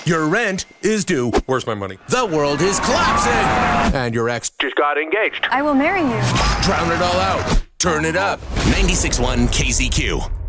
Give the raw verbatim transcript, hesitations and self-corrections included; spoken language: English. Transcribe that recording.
Your rent is due. Where's my money? The world is collapsing. And your ex Just got engaged. I will marry you. drown it all out. Turn it up. ninety-six point one K Z Q.